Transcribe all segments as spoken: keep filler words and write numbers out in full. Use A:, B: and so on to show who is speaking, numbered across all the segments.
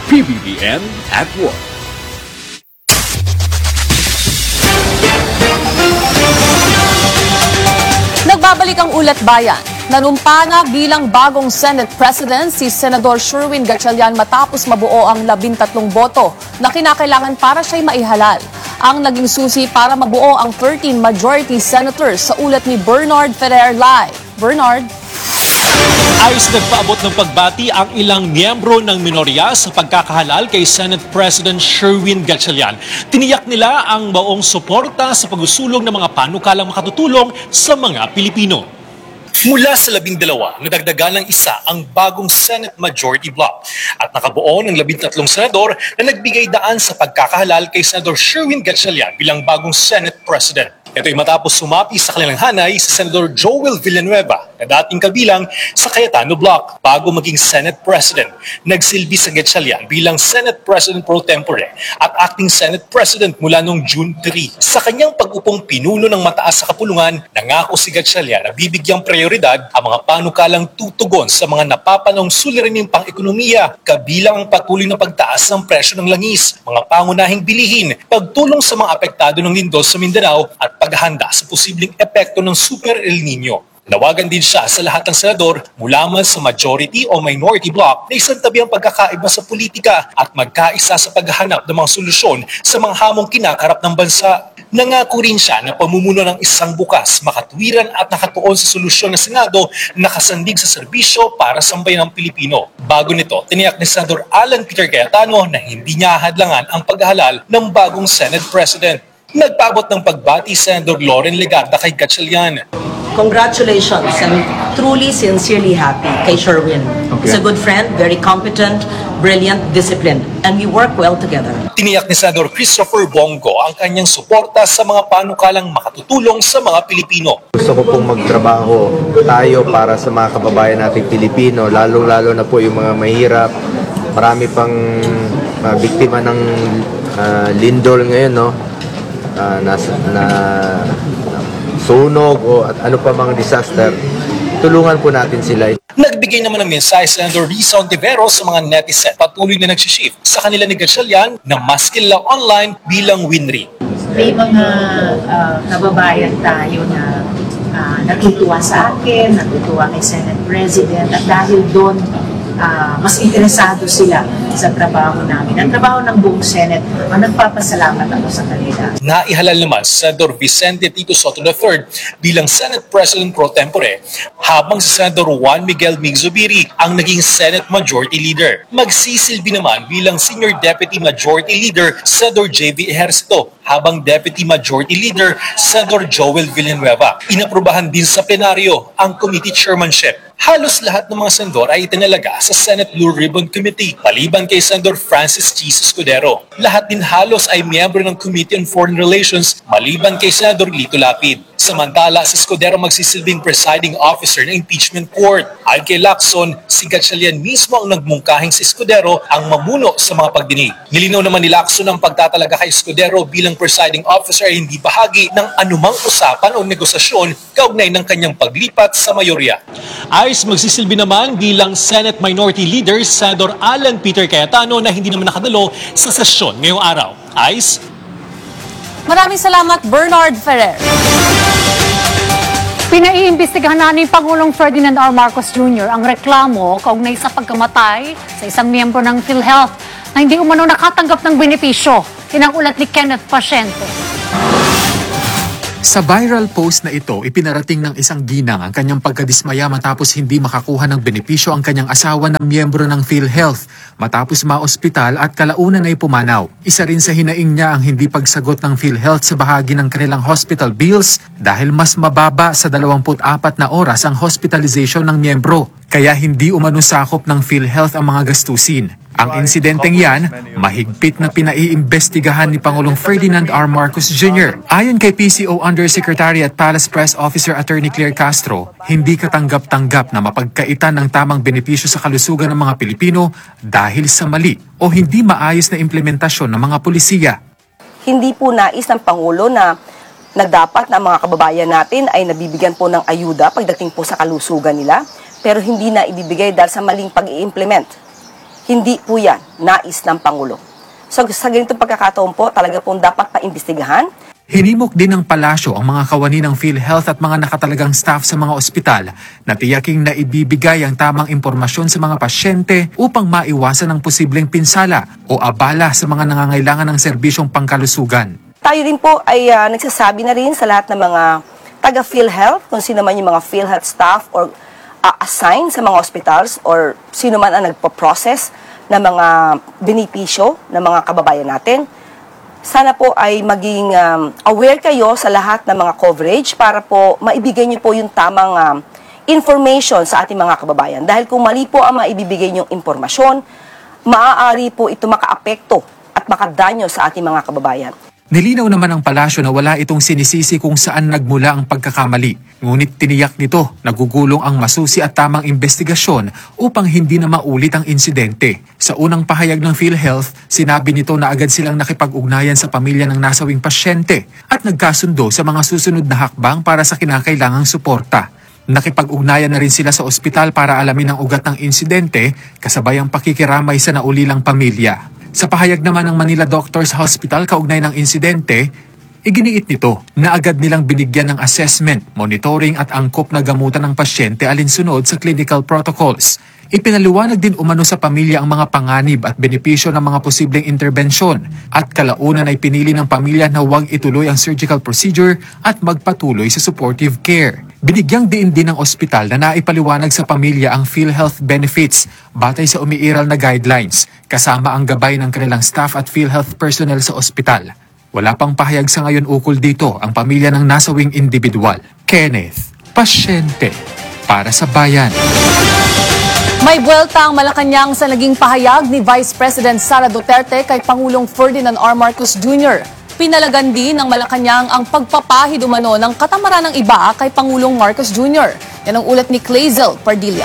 A: P B B N at Work.
B: Nagbabalik ang ulat bayan. Nanumpa na bilang bagong Senate President si Senador Sherwin Gatchalian matapos mabuo ang labintatlong boto na kinakailangan para siya'y maihalal. Ang naging susi para mabuo ang thirteen majority senators sa ulat ni Bernard Ferrer Live. Bernard?
C: Ayos nagpaabot ng pagbati ang ilang miyembro ng minorya sa pagkakahalal kay Senate President Sherwin Gatchalian. Tiniyak nila ang buong suporta sa pag-usulong ng mga panukalang makatutulong sa mga Pilipino. Mula sa labing dalawa, nadagdagan ng isa ang bagong Senate Majority Bloc at nakabuo ng labintatlong senador na nagbigay daan sa pagkakahalal kay Senador Sherwin Gatchalian bilang bagong Senate President. Ito'y matapos sumapi sa kanilang hanay si Senador Joel Villanueva na dating kabilang sa Cayetano Bloc bago maging Senate President. Nagsilbi sa Gatchalian bilang Senate President pro tempore at acting Senate President mula noong June three. Sa kanyang pag-upong pinuno ng mataas sa kapulungan, nangako si Gatchalian na bibigyang prioridad ang mga panukalang tutugon sa mga napapanahong suliraning pang-ekonomiya, kabilang ang patuloy na pagtaas ng presyo ng langis, mga pangunahing bilihin, pagtulong sa mga apektado ng lindol sa Mindanao at paghahanda sa posibleng epekto ng Super El Nino. Nawagan din siya sa lahat ng senador mula man sa majority o minority bloc na isang tabi ang pagkakaiba sa politika at magkaisa sa paghahanap ng mga solusyon sa mga hamong kinakarap ng bansa. Nangako rin siya na pamumuno ng isang bukas, makatwiran at nakatuon sa solusyon ng Senado na nakasandig sa serbisyo para sa bayan ng Pilipino. Bago nito, tiniyak ni Senador Alan Peter Cayetano na hindi niya hadlangan ang paghahalal ng bagong Senate President. Nagpaabot ng pagbati si Senador Loren Legarda kay Gatchalian.
D: Congratulations. I'm truly, sincerely happy kay Sherwin. Okay. He's a good friend, very competent, brilliant, disciplined, and we work well together.
C: Tiniyak ni Senador Christopher Bongo ang kanyang suporta sa mga panukalang makatutulong sa mga Pilipino.
E: Gusto ko pong magtrabaho tayo para sa mga kababayan nating Pilipino, lalong-lalo na po yung mga mahirap. Marami pang uh, biktima ng uh, lindol ngayon, no? Uh, na, na sunog o at ano pa mga disaster, tulungan po natin sila.
C: Nagbigay naman ng mensahe si Senador Risa Ontiveros sa mga netizen patuloy na nagsishift sa kanila ni Gatchalian na mas kilala online bilang Winry.
F: May mga uh, kababayan tayo na uh, natutuwa sa akin, natutuwa kay Senate President at dahil doon uh, mas interesado sila sa trabaho namin. Ang trabaho ng buong Senate, ang nagpapasalamat ako sa kanila.
C: Naihalal naman si Senador Vicente Tito Soto the third bilang Senate President pro tempore, habang si Senador Juan Miguel Mig-Zubiri ang naging Senate Majority Leader. Magsisilbi naman bilang Senior Deputy Majority Leader Senador J V Ejercito, habang Deputy Majority Leader Senador Joel Villanueva. Inaprubahan din sa plenaryo ang committee chairmanship. Halos lahat ng mga senador ay itinalaga sa Senate Blue Ribbon Committee, paliban kay Senador Francis Chis Escudero. Lahat din halos ay miyembro ng Committee on Foreign Relations, maliban kay Senador Lito Lapid. Samantala, si Escudero magsisilbing presiding officer ng impeachment court. Ayon kay Lacson, si Gatchalian mismo ang nagmungkahing si Escudero ang mamuno sa mga pagdinig. Nilinaw naman ni Lacson ang pagtatalaga kay Escudero bilang presiding officer ay hindi bahagi ng anumang usapan o negosasyon kaugnay ng kanyang paglipat sa mayorya. Ayos magsisilbi naman bilang Senate Minority Leader Senador Alan Peter Cayetano na hindi naman nakadalo sa sesyon ngayong araw. Ayos?
B: Maraming salamat, Bernard Ferrer.
G: Pinaiimbestigahan na ni Pangulong Ferdinand R. Marcos Junior ang reklamo kaugnay sa pagkamatay sa isang miyembro ng PhilHealth na hindi umano nakatanggap ng benepisyo. Yan ang ulat ni Kenneth Paciente.
H: Sa viral post na ito, ipinarating ng isang ginang ang kanyang pagkadismaya matapos hindi makakuha ng benepisyo ang kanyang asawa na miyembro ng PhilHealth matapos ma-ospital at kalaunan ay pumanaw. Isa rin sa hinaing niya ang hindi pagsagot ng PhilHealth sa bahagi ng kanilang hospital bills dahil mas mababa sa dalawampu't apat na oras ang hospitalization ng miyembro. Kaya hindi umano sakop ng PhilHealth ang mga gastusin. Ang insidenteng yan, mahigpit na pinaiimbestigahan ni Pangulong Ferdinand R. Marcos Junior Ayon kay P C O Undersecretary at Palace Press Officer Attorney Claire Castro, hindi katanggap-tanggap na mapagkaitan ng tamang benepisyo sa kalusugan ng mga Pilipino dahil sa mali o hindi maayos na implementasyon ng mga pulisiya.
D: Hindi po nais ng Pangulo na nagdapat na mga kababayan natin ay nabibigyan po ng ayuda pagdating po sa kalusugan nila, pero hindi na ibibigay dahil sa maling pag-i-implement.
I: Hindi po yan nais ng Pangulo. So sa ganitong pagkakataon po, talaga pong dapat paimbestigahan.
H: Hinimok din ng palasyo ang mga kawani ng PhilHealth at mga nakatalagang staff sa mga ospital na tiyaking na ibibigay ang tamang impormasyon sa mga pasyente upang maiwasan ang posibleng pinsala o abala sa mga nangangailangan ng serbisyong pangkalusugan.
I: Tayo rin po ay uh, nagsasabi na rin sa lahat ng mga taga PhilHealth, kung sino man yung mga PhilHealth staff or uh, assigned sa mga hospitals or sino man ang nagpo-process ng mga benepisyo ng mga kababayan natin. Sana po ay maging um, aware kayo sa lahat ng mga coverage para po maibigay niyo po yung tamang um, information sa ating mga kababayan. Dahil kung mali po ang maibibigay niyong impormasyon, maaari po ito makaapekto at makadanyo sa ating mga kababayan.
H: Nilinaw naman ng palasyo na wala itong sinisisi kung saan nagmula ang pagkakamali. Ngunit tiniyak nito na gugulong ang masusi at tamang investigasyon upang hindi na maulit ang insidente. Sa unang pahayag ng PhilHealth, sinabi nito na agad silang nakipag-ugnayan sa pamilya ng nasawing pasyente at nagkasundo sa mga susunod na hakbang para sa kinakailangang suporta. Nakipag-ugnayan na rin sila sa ospital para alamin ang ugat ng insidente kasabay ang pakikiramay sa naulilang pamilya. Sa pahayag naman ng Manila Doctors Hospital kaugnay ng insidente, iginiit nito na agad nilang binigyan ng assessment, monitoring at angkop na gamutan ng pasyente alinsunod sa clinical protocols. Ipinaliwanag din umano sa pamilya ang mga panganib at benepisyo ng mga posibleng interbensyon at kalaunan ay pinili ng pamilya na huwag ituloy ang surgical procedure at magpatuloy sa supportive care. Binigyang diin din ng ospital na naipaliwanag sa pamilya ang PhilHealth benefits batay sa umiiral na guidelines kasama ang gabay ng kanilang staff at PhilHealth personnel sa ospital. Wala pang pahayag sa ngayon ukol dito ang pamilya ng nasawing individual. Kenneth, pasyente para sa bayan.
B: May buwelta ang Malacanang sa naging pahayag ni Vice President Sara Duterte kay Pangulong Ferdinand R. Marcos Junior Pinalagan din ng Malacanang ang pagpapahid umano ng katamaran ng iba kay Pangulong Marcos Junior Yan ang ulat ni Clazel Pardilla.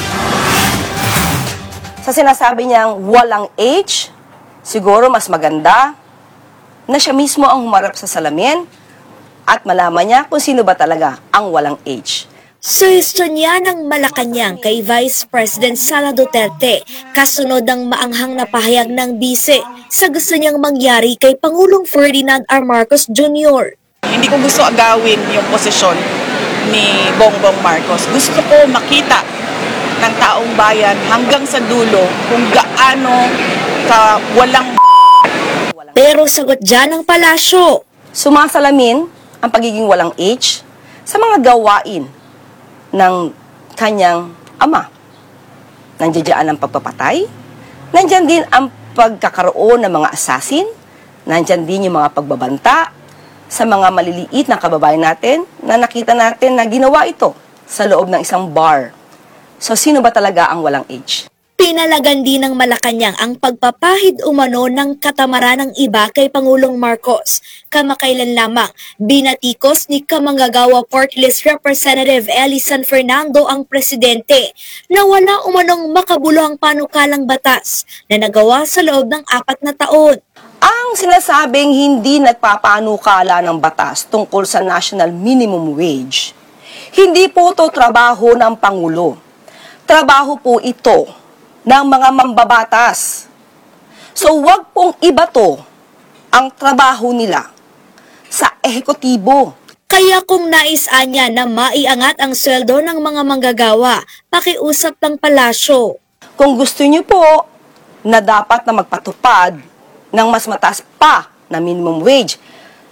I: Sa sinasabi niyang walang age, siguro mas maganda na siya mismo ang humarap sa salamin at malaman niya kung sino ba talaga ang walang age.
J: Suhisto niya ng Malacanang kay Vice President Sara Duterte kasunod ng maanghang na pahayag ng bise sa gusto niyang mangyari kay Pangulong Ferdinand R. Marcos Junior
K: Hindi ko gusto agawin yung posisyon ni Bongbong Marcos. Gusto ko makita ng taong bayan hanggang sa dulo kung gaano ka walang
J: Pero sagot dyan ng palasyo.
I: Sumasalamin ang pagiging walang age sa mga gawain ng kanyang ama. Nandiyan dyan ang pagpapatay, nandiyan din ang pagkakaroon ng mga assassin, nandiyan din yung mga pagbabanta sa mga maliliit na kababayan natin na nakita natin na ginawa ito sa loob ng isang bar. So sino ba talaga ang walang age?
J: Pinalagan din ng Malacanang ang pagpapahid umano ng katamaran ng iba kay Pangulong Marcos. Kamakailan lamang, binatikos ni Kamanggagawa Party List Representative Ellie San Fernando ang presidente na wala umanong makabuluhang panukalang batas na nagawa sa loob ng apat na taon.
I: Ang sinasabing hindi nagpapanukala ng batas tungkol sa National Minimum Wage, hindi po ito trabaho ng Pangulo. Trabaho po ito ng mga mambabatas. So wag pong ibato ang trabaho nila sa ehekutibo.
J: Kaya kung nais niya na maiangat ang sweldo ng mga manggagawa, pakiusap ng palasyo.
I: Kung gusto niyo po na dapat na magpatupad ng mas mataas pa na minimum wage,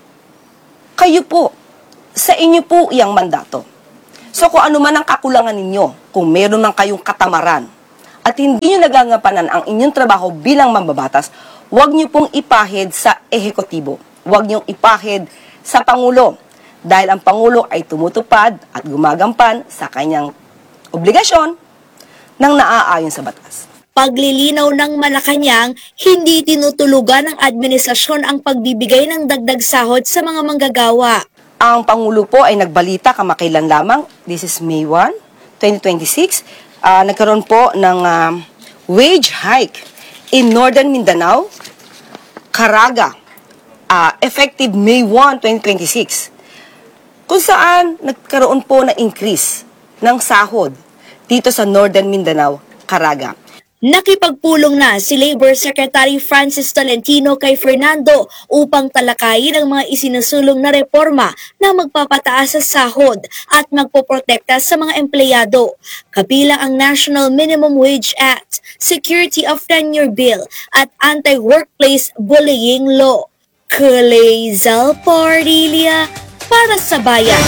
I: kayo po, sa inyo po iyang mandato. So kung ano man ang kakulangan ninyo, kung meron man kayong katamaran, at hindi nyo nagangapanan ang inyong trabaho bilang mambabatas, huwag nyo pong ipahid sa ehekutibo. Huwag nyo ipahid sa Pangulo. Dahil ang Pangulo ay tumutupad at gumagampan sa kanyang obligasyon ng naaayon sa batas.
J: Paglilinaw ng Malacanang, hindi tinutulugan ng administrasyon ang pagbibigay ng dagdag sahod sa mga manggagawa.
I: Ang Pangulo po ay nagbalita kamakailan lamang, this is May first, twenty twenty-six, Uh, nagkaroon po ng uh, wage hike in Northern Mindanao, Caraga, uh, effective May first, twenty twenty-six, kung saan nagkaroon po na increase ng sahod dito sa Northern Mindanao, Caraga.
J: Nakipagpulong na si Labor Secretary Francis Tolentino kay Fernando upang talakayin ang mga isinusulong na reforma na magpapataas sa sahod at magpoprotekta sa mga empleyado, kabilang ang National Minimum Wage Act, Security of Tenure Bill at Anti-Workplace Bullying Law. Kalezal Pardilia para sa Bayan.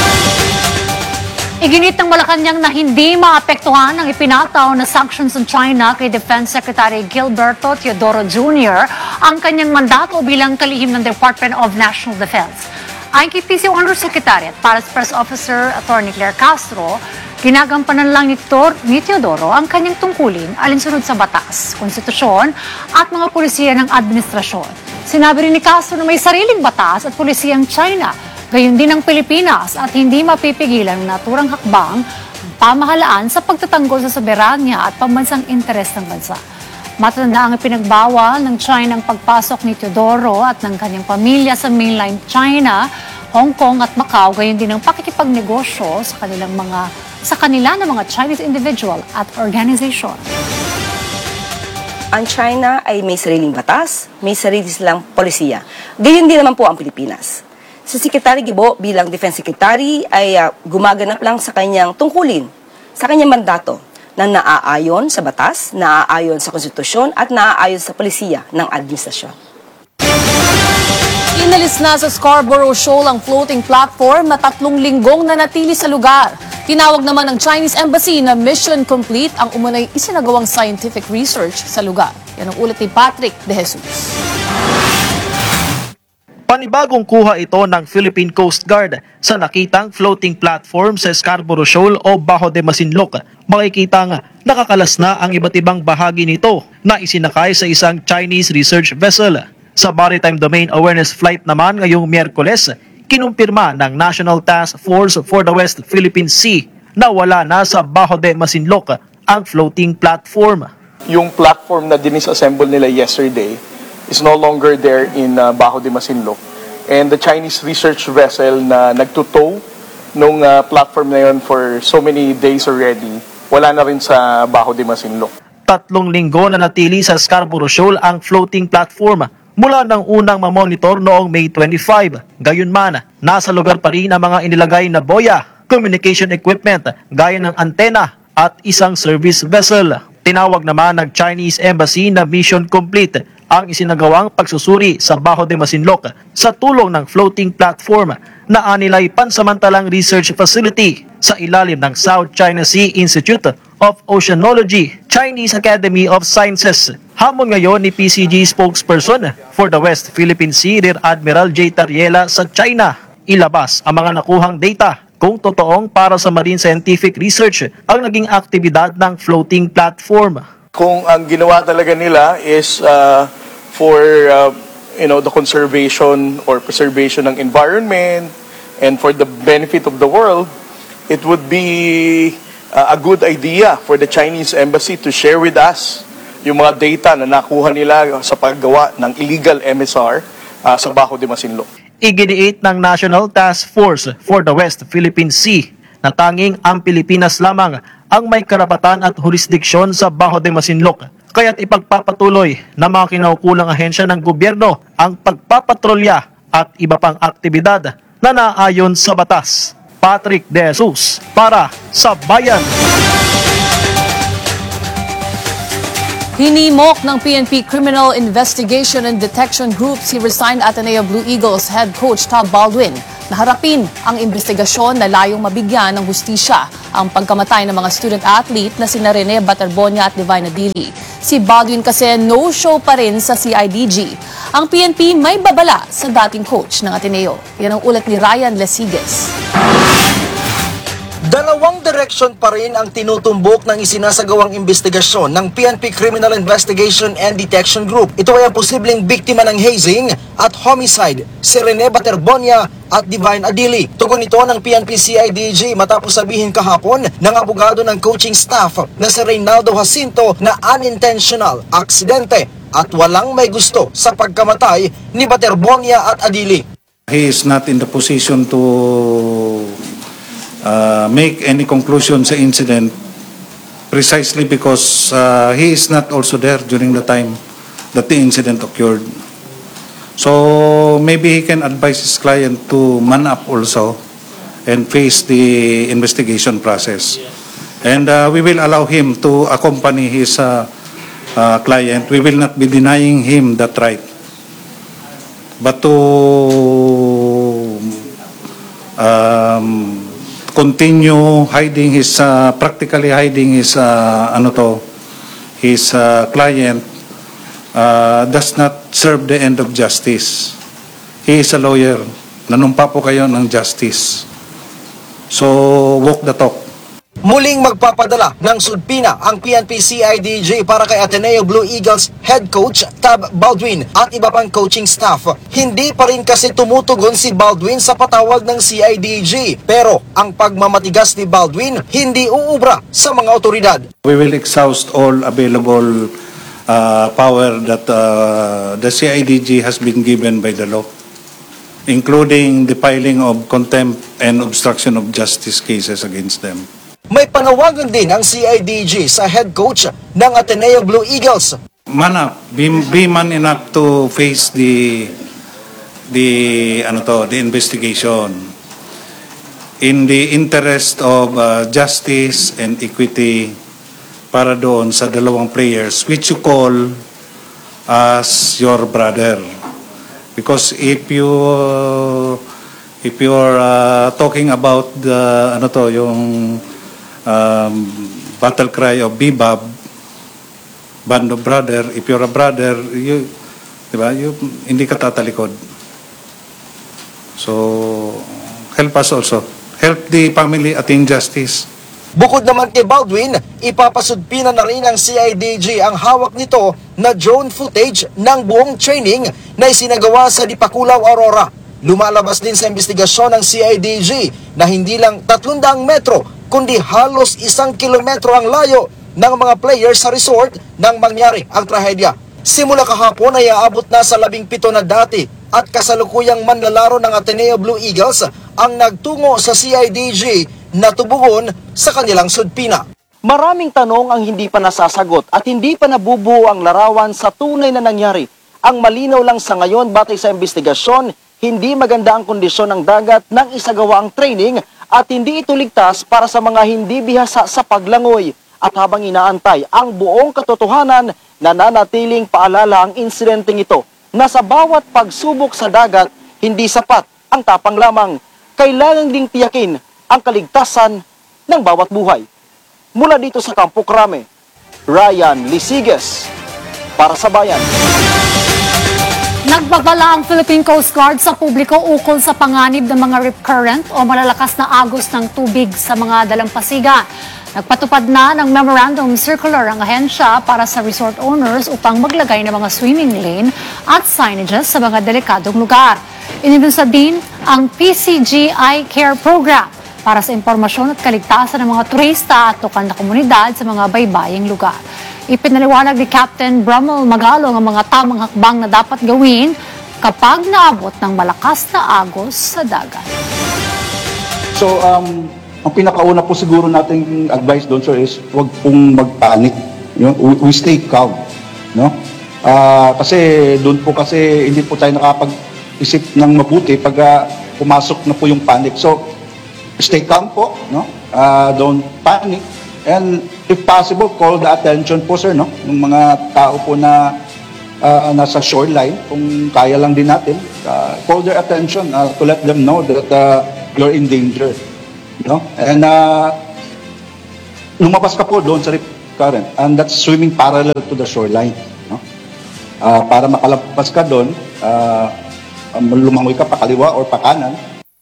G: Iginit ng Malacanang na hindi maapektuhan ang ipinataw na sanctions ng China kay Defense Secretary Gilberto Teodoro Junior ang kanyang mandato bilang kalihim ng Department of National Defense. Ayon kay P C O Undersecretary at Palace Press Officer Attorney Claire Castro, ginagampanan lang ni, Tor, ni Teodoro ang kanyang tungkulin alinsunod sa batas, konstitusyon at mga pulisiya ng administrasyon. Sinabi rin ni Castro na may sariling batas at pulisiyang China, gayon din ang Pilipinas at hindi mapipigilan ng naturang hakbang ang pamahalaan sa pagtatanggol sa soberanya at pambansang interes ng bansa. Matanda ang ipinagbawal ng China ang pagpasok ni Teodoro at ng kanyang pamilya sa mainland China, Hong Kong at Macau, gayon din ang pakikipagnegosyo sa kanilang mga sa kanila ng mga Chinese individual at organization.
I: Ang China ay may sariling batas, may sarili silang polisiya. Gayon din naman po ang Pilipinas. Si Secretary Gibo bilang Defense Secretary ay uh, gumaganap lang sa kanyang tungkulin, sa kanyang mandato na naaayon sa batas, naaayon sa konstitusyon at naaayon sa polisiya ng administrasyon.
B: Inalis na sa Scarborough Shoal ang floating platform na tatlong linggong nanatili sa lugar. Tinawag naman ng Chinese Embassy na mission complete ang umunay isinagawang scientific research sa lugar. Yan ang ulat ni Patrick De Jesus.
L: Panibagong kuha ito ng Philippine Coast Guard sa nakitang floating platform sa Scarborough Shoal o Bajo de Masinloc. Makikitang nakakalas na ang iba't ibang bahagi nito na isinakay sa isang Chinese research vessel. Sa Maritime Domain Awareness Flight naman ngayong Miyerkules, kinumpirma ng National Task Force for the West Philippine Sea na wala na sa Bajo de Masinloc ang floating platform.
M: Yung platform na dinisassemble nila yesterday is no longer there in uh, Bajo de Masinloc. And the Chinese research vessel na nagtutow nung uh, platform na yun for so many days already, wala na rin sa Bajo de Masinloc.
L: Tatlong linggo na natili sa Scarborough Shoal ang floating platform mula ng unang mamonitor noong May twenty-fifth. Gayunman, nasa lugar pa rin ang mga inilagay na boya, communication equipment, gaya ng antena at isang service vessel. Tinawag naman ng Chinese Embassy na mission complete ang isinagawang pagsusuri sa Bajo de Masinloc sa tulong ng floating platform na anilay pansamantalang research facility sa ilalim ng South China Sea Institute of Oceanology, Chinese Academy of Sciences. Hamon ngayon ni P C G spokesperson for the West Philippine Sea, Rear Admiral J. Tariela sa China, ilabas ang mga nakuhang data kung totoong para sa marine scientific research ang naging aktibidad ng floating platform.
M: Kung ang ginawa talaga nila is uh, for uh, you know the conservation or preservation ng environment and for the benefit of the world, it would be uh, a good idea for the Chinese Embassy to share with us yung mga data na nakuha nila sa paggawa ng illegal M S R uh, sa Bajo de Masinloc.
L: Iginiit ng National Task Force for the West Philippine Sea na tanging ang Pilipinas lamang ang may karapatan at jurisdiksyon sa Bajo de Masinloc. Kaya't ipagpapatuloy ng mga kinaukulang ahensya ng gobyerno ang pagpapatrolya at iba pang aktibidad na naayon sa batas. Patrick De Jesus para sa Bayan.
B: Hinimok ng P N P Criminal Investigation and Detection Group si resigned Ateneo Blue Eagles head coach Tom Baldwin na harapin ang investigasyon na layong mabigyan ng hustisya ang pagkamatay ng mga student-athlete na sina Rene Baterbonia at Divine Adili. Si Baldwin kasi no-show pa rin sa C I D G. Ang P N P may babala sa dating coach ng Ateneo. Yan ang ulat ni Ryan Lesigues.
N: Dalawang direksyon pa rin ang tinutumbok ng isinasagawang investigasyon ng P N P Criminal Investigation and Detection Group. Ito ay ang posibleng biktima ng hazing at homicide, si Rene Baterbonia at Divine Adili. Tugon ito ng P N P C I D G matapos sabihin kahapon ng abogado ng coaching staff na si Reynaldo Jacinto na unintentional, aksidente at walang may gusto sa pagkamatay ni Baterbonia at Adili.
O: He is not in the position to Uh, make any conclusion sa incident precisely because uh, he is not also there during the time that the incident occurred. So maybe he can advise his client to man up also and face the investigation process. And uh, we will allow him to accompany his uh, uh, client. We will not be denying him that right. But to um, continue hiding his, uh, practically hiding his, uh, ano to, his uh, client uh, does not serve the end of justice. He is a lawyer. Nanumpa po kayo ng justice. So, walk the talk.
N: Muling magpapadala ng sudpina ang P N P C I D J para kay Ateneo Blue Eagles head coach Tab Baldwin at iba pang coaching staff. Hindi pa rin kasi tumutugon si Baldwin sa patawag ng C I D J, pero ang pagmamatigas ni Baldwin hindi uubra sa mga otoridad.
O: We will exhaust all available uh, power that uh, the C I D J has been given by the law, including the filing of contempt and obstruction of justice cases against them.
N: May panawagan din ang C I D J sa head coach ng Ateneo Blue Eagles.
O: Man up, be, be man enough to face the the ano to, the investigation in the interest of uh, justice and equity para doon sa dalawang players which you call as your brother. Because if you uh, if you are uh, talking about the ano to, yung um, battle cry of Bebop, band of brother, if you're a brother, you, di ba, you, hindi ka tatalikod. So, help us also. Help the family attain justice.
N: Bukod naman kay Baldwin, ipapasudpina na rin ng C I D J ang hawak nito na drone footage ng buong training na isinagawa sa Dipakulaw, Aurora. Lumalabas din sa investigasyon ng C I D J na hindi lang tatlong daang metro, kundi halos isang kilometro ang layo ng mga players sa resort nang mangyari ang trahedya. Simula kahapon ay aabot na sa labing pito na dati at kasalukuyang manlalaro ng Ateneo Blue Eagles ang nagtungo sa C I D J na tubugon sa kanilang sudpina.
P: Maraming tanong ang hindi pa nasasagot at hindi pa nabubuo ang larawan sa tunay na nangyari. Ang malinaw lang sa ngayon batay sa investigasyon, hindi maganda ang kondisyon ng dagat nang isagawa ang training at hindi ito ligtas para sa mga hindi bihasa sa paglangoy. At habang inaantay ang buong katotohanan, nananatiling paalala ang insidenteng ito na sa bawat pagsubok sa dagat, hindi sapat ang tapang lamang. Kailangan ding tiyakin ang kaligtasan ng bawat buhay. Mula dito sa Campo Crame, Ryan Lisiges para sa Bayan.
G: Nagbabala ang Philippine Coast Guard sa publiko ukol sa panganib ng mga rip current o malalakas na agos ng tubig sa mga dalampasigan. Nagpatupad na ng memorandum circular ang ahensya para sa resort owners upang maglagay ng mga swimming lane at signages sa mga delikadong lugar. Inilunsad din ang P C G I Care Program para sa impormasyon at kaligtasan ng mga turista at lokal na komunidad sa mga baybaying lugar. Ipinaliwanag ni Captain Brummel Magalong ang mga tamang hakbang na dapat gawin kapag naabot ng malakas na agos sa dagat.
Q: So, um, ang pinakauna po siguro nating advice doon, sir, is huwag pong mag-panic. You know, we, we stay calm. No? Uh, kasi doon po kasi hindi po tayo nakapag-isip ng mabuti pag uh, pumasok na po yung panic. So, stay calm po. No? Uh, don't panic. And if possible, call the attention po, sir, no? Ng mga tao po na uh, nasa shoreline, kung kaya lang din natin, uh, call their attention uh, to let them know that uh, you're in danger. No? And uh, lumabas ka po doon sa rip current, and that's swimming parallel to the shoreline. No? Uh, para makalabas ka doon, uh, lumangoy ka pa kaliwa or pa kanan.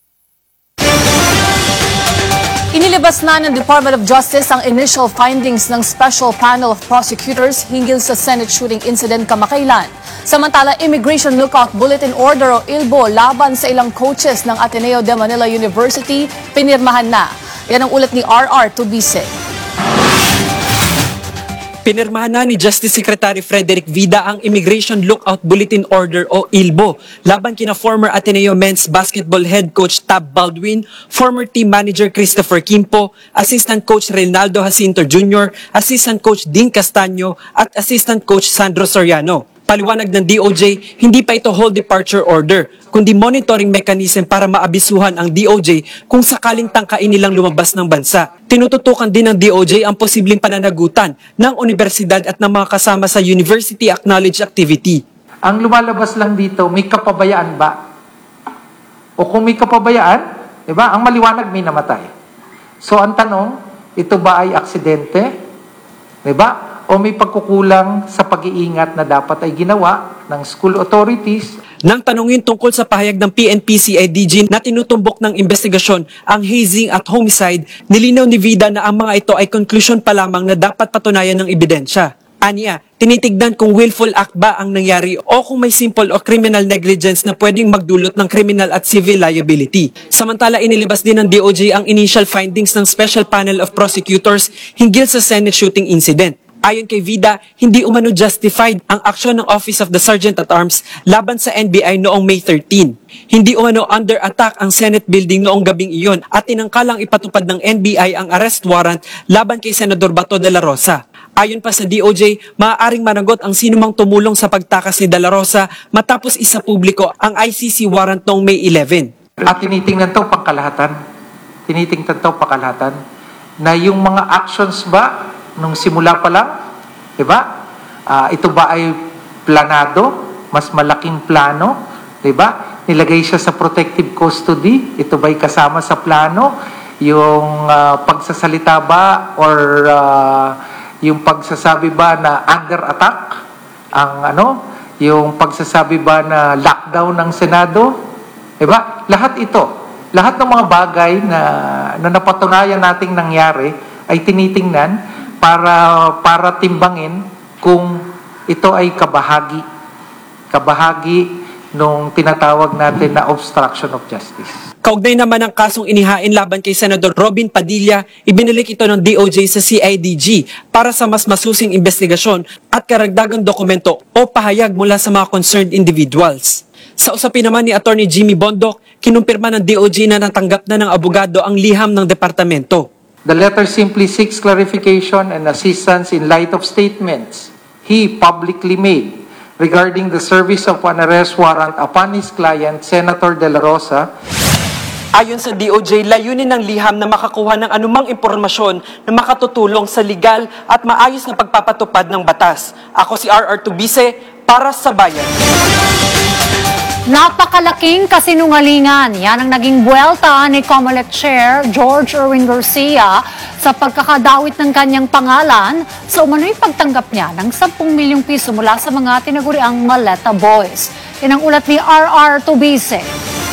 B: Inilabas na ng Department of Justice ang initial findings ng Special Panel of Prosecutors hinggil sa Senate shooting incident kamakailan. Samantala, Immigration Lookout Bulletin Order o I L B O laban sa ilang coaches ng Ateneo de Manila University pinirmahan na. Yan ang ulat ni R R Tubise.
R: Pinirmahan na ni Justice Secretary Frederick Vida ang Immigration Lookout Bulletin Order o I L B O laban kina former Ateneo Men's Basketball Head Coach Tab Baldwin, former team manager Christopher Quimpo, Assistant Coach Reynaldo Jacinto Junior, Assistant Coach Dean Castaño at Assistant Coach Sandro Soriano. Paliwanag ng D O J, hindi pa ito whole departure order, kundi monitoring mechanism para maabisuhan ang D O J kung sakaling tangkain nilang lumabas ng bansa. Tinututukan din ng D O J ang posibleng pananagutan ng universidad at ng mga kasama sa University Acknowledged Activity.
S: Ang lumalabas lang dito, may kapabayaan ba? O kung may kapabayaan, di ba, ang maliwanag may namatay. So ang tanong, ito ba ay aksidente? Di ba? O may pagkukulang sa pag-iingat na dapat ay ginawa ng school authorities.
R: Nang tanungin tungkol sa pahayag ng P N P C I D G na tinutumbok ng investigasyon ang hazing at homicide, nilinaw ni Vida na ang mga ito ay conclusion pa lamang na dapat patunayan ng ebidensya. Aniya, tinitignan kung willful act ba ang nangyari o kung may simple o criminal negligence na pwedeng magdulot ng criminal at civil liability. Samantala, inilabas din ng D O J ang initial findings ng Special Panel of Prosecutors hinggil sa Senate shooting incident. Ayon kay Vida, hindi umano justified ang aksyon ng Office of the Sergeant at Arms laban sa N B I noong May thirteenth. Hindi umano under attack ang Senate building noong gabing iyon at tinangkalang ipatupad ng N B I ang arrest warrant laban kay Senador Bato de la Rosa. Ayon pa sa D O J, maaaring managot ang sinumang tumulong sa pagtakas ni de la Rosa matapos isa publiko ang I C C warrant noong May eleventh.
S: At tinitingnan to pangkalahatan. Tinitingnan to pangkalahatan na yung mga actions ba nung simula pa lang, di ba? Uh, ito ba ay planado? Mas malaking plano? Di ba? Nilagay siya sa protective custody? Ito ba ay kasama sa plano? Yung uh, pagsasalita ba or uh, yung pagsasabi ba na under attack? Ang ano? Yung pagsasabi ba na lockdown ng Senado? Di ba? Lahat ito. Lahat ng mga bagay na, na napatunayan nating nangyari ay tinitingnan para para timbangin kung ito ay kabahagi kabahagi nung tinatawag natin na obstruction of justice.
R: Kaugnay naman ang kasong inihain laban kay Senador Robin Padilla, ibinalik ito ng D O J sa C I D G para sa mas masusing investigasyon at karagdagang dokumento o pahayag mula sa mga concerned individuals. Sa usapin naman ni Attorney Jimmy Bondoc, kinumpirma ng D O J na natanggap na ng abogado ang liham ng departamento.
S: The letter simply seeks clarification and assistance in light of statements he publicly made regarding the service of an arrest warrant upon his client, Senator De La Rosa.
R: Ayon sa D O J, layunin ng liham na makakuha ng anumang impormasyon na makatutulong sa legal at maayos na pagpapatupad ng batas. Ako si R R Tubise para sa Bayan.
G: Napakalaking kasinungalingan. Yan ang naging buwelta ni COMELEC Chair George Erwin Garcia sa pagkakadawit ng kanyang pangalan sa umano'y pagtanggap niya ng sampung milyong piso mula sa mga tinaguriang Maleta Boys. Yan ang ulat ni R R Tubise.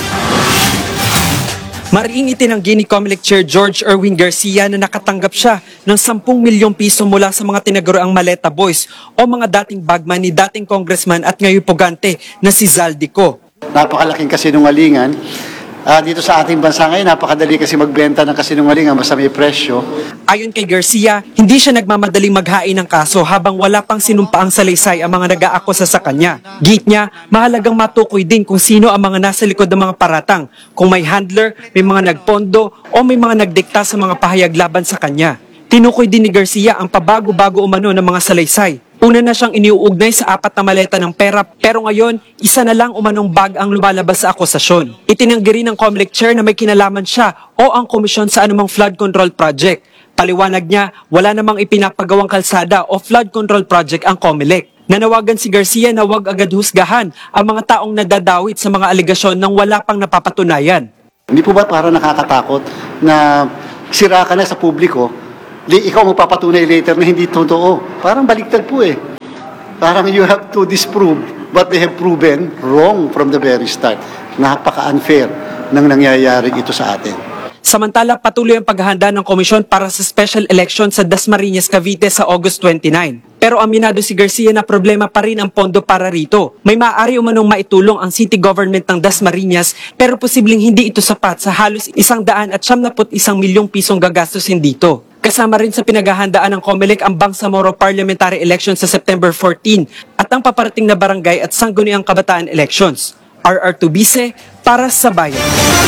R: Mariing itinanggi ni COMELEC Chair George Erwin Garcia na nakatanggap siya ng sampung milyong piso mula sa mga tinaguriang Maleta Boys o mga dating bagman ni dating congressman at ngayon pugante na si Zaldico.
T: Napakalaking kasinungalingan. Uh, dito sa ating bansa ngayon, napakadali kasi magbenta ng kasinungalingan basta may presyo.
R: Ayon kay Garcia, hindi siya nagmamadaling maghain ng kaso habang wala pang sinumpaang salaysay ang mga nag-aakusa sa kanya. Git niya, mahalagang matukoy din kung sino ang mga nasa likod ng mga paratang, kung may handler, may mga nagpondo o may mga nagdikta sa mga pahayag laban sa kanya. Tinukoy din ni Garcia ang pabago-bago umano ng mga salaysay. Una na siyang iniuugnay sa apat na maleta ng pera pero ngayon, isa na lang umanong bag ang lumalabas sa akusasyon. Itinanggi rin ng COMELEC Chair na may kinalaman siya o ang komisyon sa anumang flood control project. Paliwanag niya, wala namang ipinapagawang kalsada o flood control project ang COMELEC. Nanawagan si Garcia na huwag agad husgahan ang mga taong nadadawit sa mga aligasyon nang wala pang napapatunayan.
T: Hindi po ba para nakakatakot na sira ka na sa publiko? Di, ikaw magpapatunay later na hindi totoo. Parang baliktad po eh. Parang you have to disprove what they have proven wrong from the very start. Napaka-unfair ng nangyayari ito sa atin.
R: Samantala, patuloy ang paghahanda ng komisyon para sa special election sa Dasmariñas, Cavite sa August twenty-nine. Pero aminado si Garcia na problema pa rin ang pondo para rito. May maaari umanong maitulong ang city government ng Dasmariñas pero posibleng hindi ito sapat sa halos isang daan at siyam na put isang milyong pisong gagastusin dito. Kasama rin sa pinaghahandaan ng COMELEC ang Bangsamoro Parliamentary Elections sa September fourteen at ang paparating na barangay at sangguniang kabataan elections. R R Tubise para sa Bayan.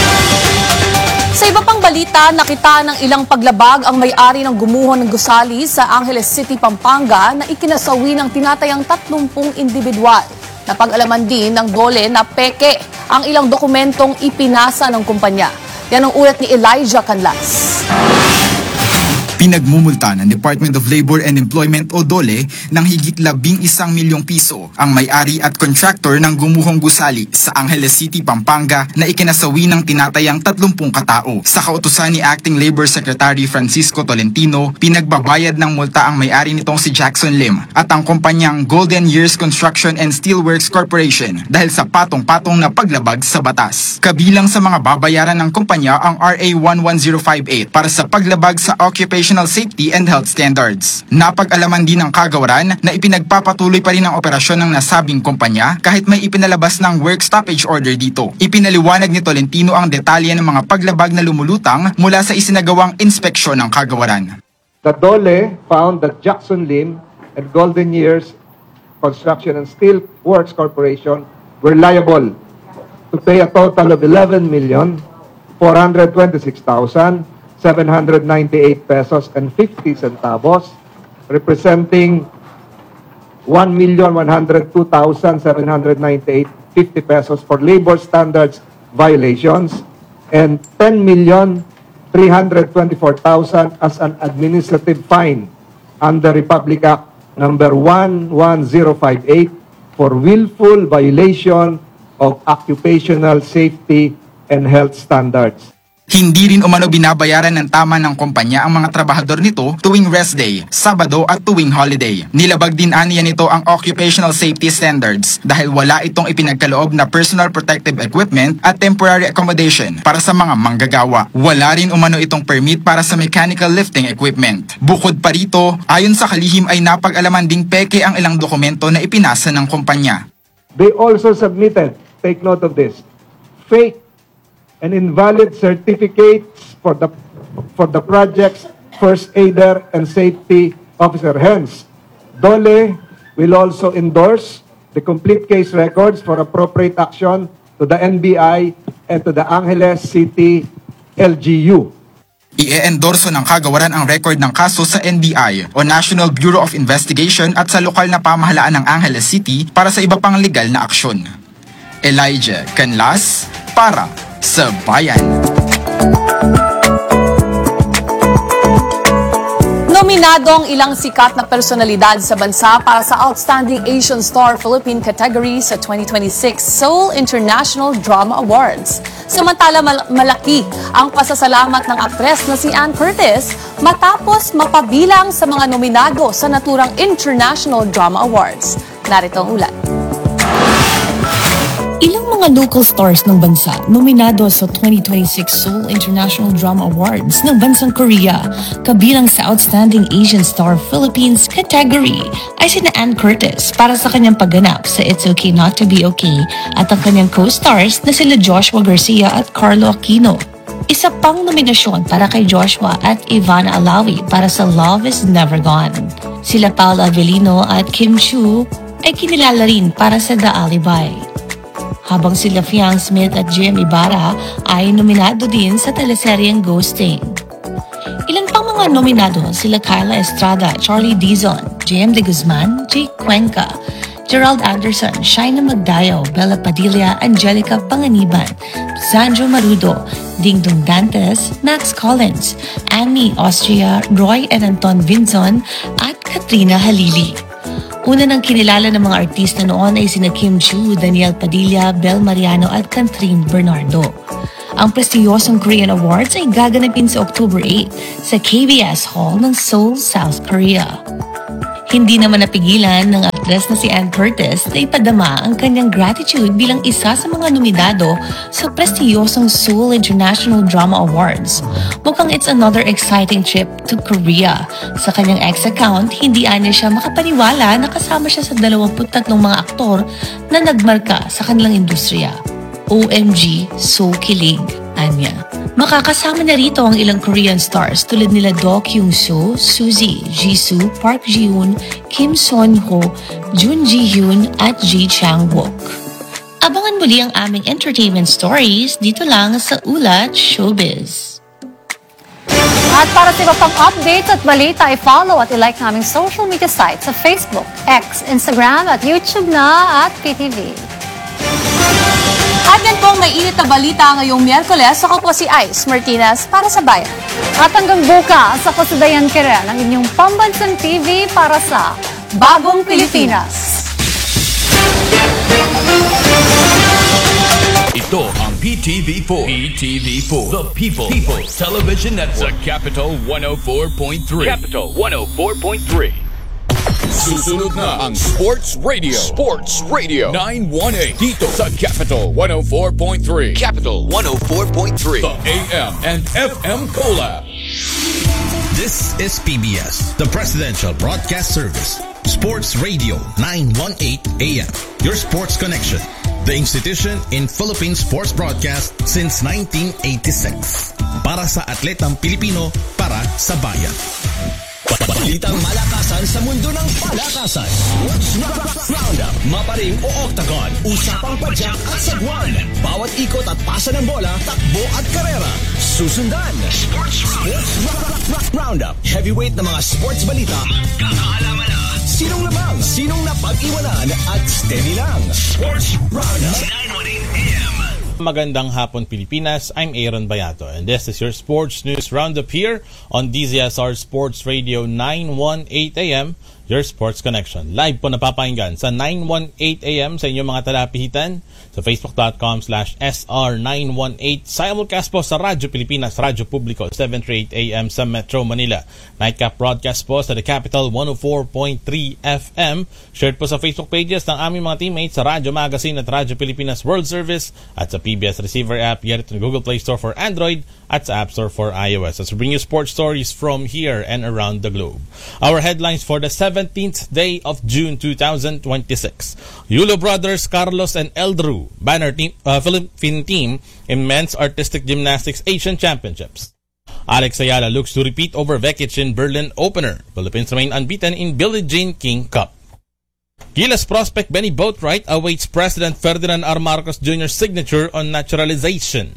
B: Sa iba pang balita, nakita ng ilang paglabag ang may-ari ng gumuho ng gusali sa Angeles City, Pampanga na ikinasawi ng tinatayang tatlumpung individual. Napag-alaman din ng DOLE na peke ang ilang dokumentong ipinasa ng kumpanya. Yan ang ulat ni Elijah Canlas.
U: Pinagmumulta ng Department of Labor and Employment o DOLE ng higit labing isang milyong piso ang may-ari at contractor ng gumuhong gusali sa Angeles City, Pampanga na ikinasawi ng tinatayang tatlumpung katao. Sa kautusan ni Acting Labor Secretary Francisco Tolentino, pinagbabayad ng multa ang may-ari nitong si Jackson Lim at ang kumpanyang Golden Years Construction and Steelworks Corporation dahil sa patong-patong na paglabag sa batas. Kabilang sa mga babayaran ng kumpanya ang R A one one zero five eight para sa paglabag sa occupation safety and health standards. Napag-alaman din ng kagawaran na ipinagpapatuloy pa rin ang operasyon ng nasabing kumpanya kahit may ipinalabas ng work stoppage order dito. Ipinaliwanag ni Tolentino ang detalye ng mga paglabag na lumulutang mula sa isinagawang inspeksyon ng kagawaran.
V: The DOLE found that Jackson Lim and Golden Years Construction and Steel Works Corporation were liable to pay a total of eleven million four hundred twenty-six thousand seven hundred ninety-eight pesos and fifty centavos, representing one million one hundred two thousand seven hundred ninety-eight fifty pesos for labor standards violations and ten million three hundred twenty-four thousand as an administrative fine under Republic Act number one one zero five eight for willful violation of occupational safety and health standards.
U: Hindi rin umano binabayaran ng tama ng kumpanya ang mga trabahador nito tuwing rest day, Sabado at tuwing holiday. Nilabag din aniya nito ang occupational safety standards dahil wala itong ipinagkaloob na personal protective equipment at temporary accommodation para sa mga manggagawa. Wala rin umano itong permit para sa mechanical lifting equipment. Bukod pa rito, ayon sa kalihim ay napag-alaman ding peke ang ilang dokumento na ipinasa ng kumpanya.
V: They also submitted, take note of this, fake and invalid certificates for the for the project's first aider and safety officer. Hence, DOLE will also endorse the complete case records for appropriate action to the N B I and to the Angeles City L G U.
U: I-endorso ng kagawaran ang record ng kaso sa N B I o National Bureau of Investigation at sa lokal na pamahalaan ng Angeles City para sa iba pang legal na aksyon. Elijah Canlas para sa Bayan.
B: Nominado ang ilang sikat na personalidad sa bansa para sa Outstanding Asian Star Philippine category sa twenty twenty-six Seoul International Drama Awards. Samantala mal- malaki ang pasasalamat ng aktres na si Ann Curtis matapos mapabilang sa mga nominado sa naturang International Drama Awards. Narito ang ulat.
W: Ilang mga local stars ng bansa nominado sa twenty twenty-six Seoul International Drama Awards ng bansang Korea, kabilang sa Outstanding Asian Star Philippines category ay sina Ann Curtis para sa kanyang pagganap sa It's Okay Not to Be Okay at ang kanyang co-stars na sila Joshua Garcia at Carlo Aquino. Isa pang nominasyon para kay Joshua at Ivana Alawi para sa Love is Never Gone. Sila Paula Avellino at Kim Chiu ay kinilala rin para sa The Alibi. Habang sila Fiang Smith at J M Ibarra ay nominado din sa teleseryeng Ghosting. Ilan pang mga nominado sila Kyla Estrada, Charlie Dizon, J M De Guzman, Jake Cuenca, Gerald Anderson, Shaina Magdayo, Bella Padilla, Angelica Panganiban, Sandro Marudo, Dingdong Dantes, Max Collins, Annie Austria, Roy and Anton Vinzon at Katrina Halili. Una nang kinilala ng mga artista noon ay sina Kim Chiu, Daniel Padilla, Bel Mariano at Catherine Bernardo. Ang prestiyosong Korean Awards ay gaganapin sa October eighth sa K B S Hall ng Seoul, South Korea. Hindi naman napigilan ng aktres na si Ann Curtis na ipadama ang kanyang gratitude bilang isa sa mga nominado sa prestiyosong Seoul International Drama Awards. Mukhang it's another exciting trip to Korea. Sa kanyang ex account, hindi anya siya makapaniwala na kasama siya sa dalawampu't tatlong mga aktor na nagmarka sa kanilang industriya. O M G, so kilig. Anya. Makakasama na rito ang ilang Korean stars tulad nila Do Kyung-soo, Suzy, Jisoo, Park Ji-hoon, Kim Son-ho, Jun Ji-hyun at Ji Chang-wook. Abangan muli ang aming entertainment stories dito lang sa Ulat Showbiz.
G: At para sa iba pang updates at balita, i-follow at i-like naming social media sites sa Facebook, X, Instagram at YouTube na at P T V.
B: At yan pong may init na balita ngayong Miyerkules. Ako po si Ice Martinez para sa Bayan.
G: At hanggang bukas, ako si Dayan Quirel, ang inyong pambansang T V para sa Bagong Pilipinas.
A: Ito ang P T V four. P T V four. The People. People's Television Network. Sa Capital one oh four point three. Capital one oh four point three. Susunod na ang Sports Radio. Sports Radio nine one eight. Dito sa Capital one oh four point three. Capital one oh four point three. The A M and F M Collab.
E: This is P B S, the Presidential Broadcast Service. Sports Radio nine one eight A M. Your sports connection. The institution in Philippine sports broadcast since nineteen eighty-six. Para sa atletang Pilipino, para sa bayan. Balitang malakasan sa mundo ng palakasan. Sports Roundup, maparing o octagon, usapang padyak at sagwan. Bawat ikot at pasa ng bola, takbo at karera. Susundan. Sports Roundup, heavyweight na mga sports balita. Magkakaalaman na. Sinong labang, sinong napag-iwanan at steady lang. Sports Roundup. nine one eight A M.
F: Magandang hapon Pilipinas, I'm Aaron Bayato and this is your Sports News Roundup here on D Z S R Sports Radio nine one eight A M, your sports connection. Live po napapakinggan sa nine one eight A M sa inyong mga talapihitan, sa facebook.com slash SR918, simulcast po sa Radyo Pilipinas, Radyo Publiko, seven thirty-eight A M sa Metro Manila. Nightcap broadcast po sa The Capital one oh four point three F M. Shared po sa Facebook pages ng aming mga teammates sa Radyo Magazine at Radyo Pilipinas World Service at sa P B S Receiver app, get it in Google Play Store for Android at sa App Store for iOS. As we bring you sports stories from here and around the globe. Our headlines for the seventeenth day of June two thousand twenty-six. Yulo brothers Carlos and Eldru banner team, uh, Philippine team in men's artistic gymnastics Asian Championships. Alex Ayala looks to repeat over Vekic in Berlin opener. Philippines remain unbeaten in Billie Jean King Cup. Gilas prospect Benny Boatwright awaits President Ferdinand R. Marcos Junior's signature on naturalization.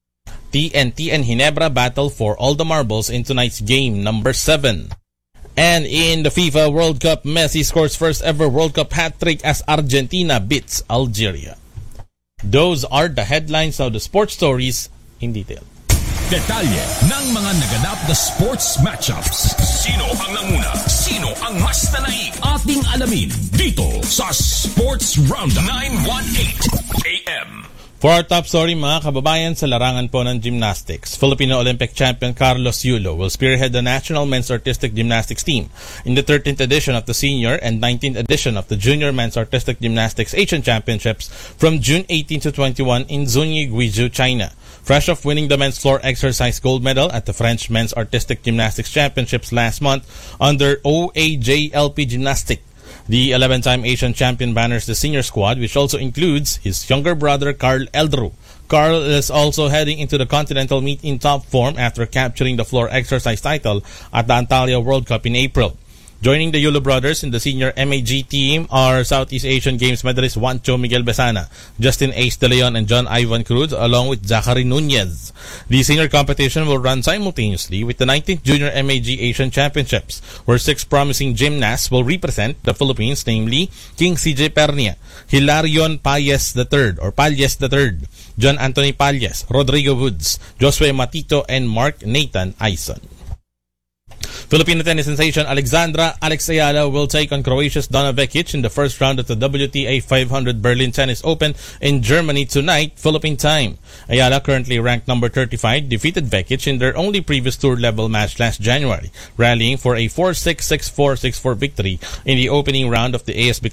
F: T N T and Ginebra battle for all the marbles in tonight's game number seven. And in the FIFA World Cup, Messi scores first ever World Cup hat-trick as Argentina beats Algeria. Those are the headlines of the sports stories in detail.
A: Detalye ng mga naganap na sports matchups. Sino ang nanguna? Sino ang mas nanaig? Ating alamin dito sa Sports Roundup nine one eight A M.
F: For our top story, mga kababayan, sa larangan po ng gymnastics, Filipino Olympic champion Carlos Yulo will spearhead the national men's artistic gymnastics team in the thirteenth edition of the senior and nineteenth edition of the junior men's artistic gymnastics Asian Championships from June eighteenth to twenty-one in Zunyi, Guizhou, China. Fresh off winning the men's floor exercise gold medal at the French Men's Artistic Gymnastics Championships last month under O A J L P Gymnastic, the eleven-time Asian champion banners the senior squad, which also includes his younger brother Carl Eldru. Carl is also heading into the continental meet in top form after capturing the floor exercise title at the Antalya World Cup in April. Joining the Yulo brothers in the senior M A G team are Southeast Asian Games medalist Juancho Miguel Besana, Justin Ace De Leon, and John Ivan Cruz, along with Zachary Nunez. The senior competition will run simultaneously with the nineteenth Junior M A G Asian Championships, where six promising gymnasts will represent the Philippines, namely King C J Pernia, Hilarion Payes the third or Palles the third, John Anthony Palles, Rodrigo Woods, Josue Matito, and Mark Nathan Aison. Filipino tennis sensation Alexandra Alex Ayala will take on Croatia's Donna Vekic in the first round of the W T A five hundred Berlin Tennis Open in Germany tonight, Philippine time. Ayala, currently ranked number thirty-five, defeated Vekic in their only previous tour-level match last January, rallying for a four six, six four, six four victory in the opening round of the A S B